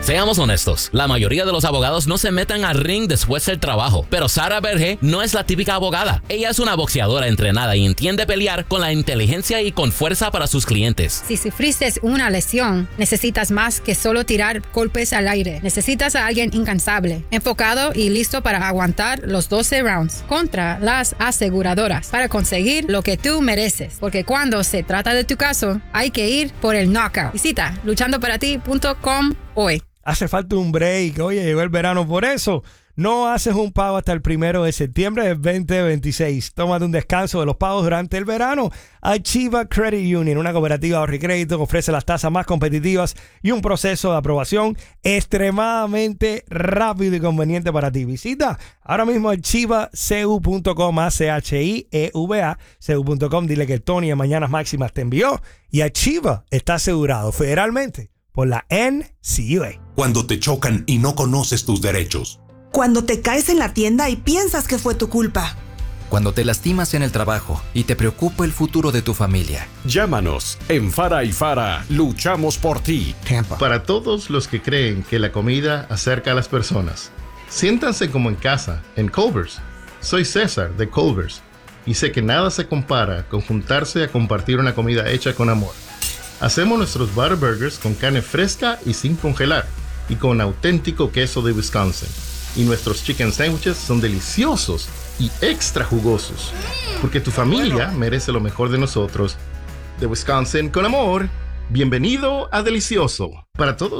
Seamos honestos, la mayoría de los abogados no se meten al ring después del trabajo, pero Sara Berge no es la típica abogada. Ella es una boxeadora entrenada y entiende pelear con la inteligencia y con fuerza para sus clientes. Si sufriste una lesión, necesitas más que solo tirar golpes al aire. Necesitas a alguien incansable, enfocado y listo para aguantar los 12 rounds contra las aseguradoras para conseguir lo que tú mereces. Porque cuando se trata de tu caso, hay que ir por el knockout. Visita luchandoparati.com hoy. Hace falta un break. Oye, llegó el verano, por eso no haces un pago hasta el 1 de septiembre del 2026. Tómate un descanso de los pagos durante el verano. Achieva Credit Union, una cooperativa de ahorro y crédito que ofrece las tasas más competitivas y un proceso de aprobación extremadamente rápido y conveniente para ti. Visita ahora mismo achivacu.com, ACHIEVA.cu.com. Dile que Tony de Mañanas Máximas te envió, y Achieva está asegurado federalmente por la NCUA. Cuando te chocan y no conoces tus derechos. Cuando te caes en la tienda y piensas que fue tu culpa. Cuando te lastimas en el trabajo y te preocupa el futuro de tu familia. Llámanos. En Fara y Fara luchamos por ti. Tampa. Para todos los que creen que la comida acerca a las personas, siéntanse como en casa, en Culver's. Soy César de Culver's y sé que nada se compara con juntarse a compartir una comida hecha con amor. Hacemos nuestros butter burgers con carne fresca y sin congelar, y con auténtico queso de Wisconsin. Y nuestros chicken sandwiches son deliciosos y extra jugosos, porque tu familia merece lo mejor de nosotros. De Wisconsin con amor, bienvenido a Delicioso. Para todos